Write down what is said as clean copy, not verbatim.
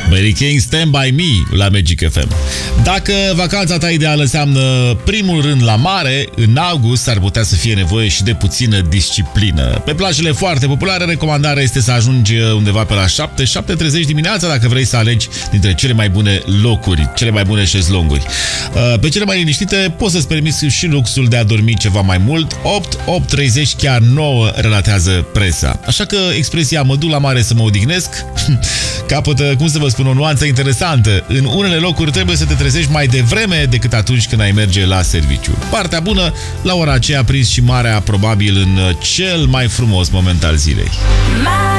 Mary King, Stand By Me la Magic FM. Dacă vacanța ta ideală înseamnă primul rând la mare, în august ar putea să fie nevoie și de puțină disciplină. Pe plajele foarte populare, recomandarea este să ajungi undeva pe la 7-7:30 dimineața dacă vrei să alegi dintre cele mai bune locuri, cele mai bune șezlonguri. Pe cele mai liniștite poți să-ți permiți și luxul de a dormi ceva mai mult. 8-8:30, chiar 9 relatează presa. Așa că expresia "mă duc la mare să mă odihnesc" capătă, cum să vă spun, o nuanță interesantă. În unele locuri trebuie să te trezești mai devreme decât atunci când ai merge la serviciu. Partea bună, la ora aceea prinzi și marea, probabil în cel mai frumos moment al zilei.